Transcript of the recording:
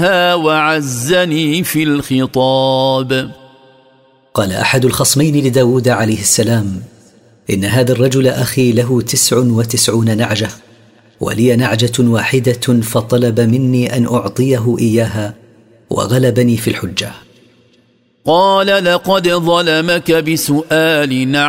وعزني في الخطاب. قال أحد الخصمين لداود عليه السلام: إن هذا الرجل أخي له 99 نعجة، ولي نعجة واحدة، فطلب مني أن أعطيه إياها وغلبني في الحجة. قال: لقد ظلمك بسؤال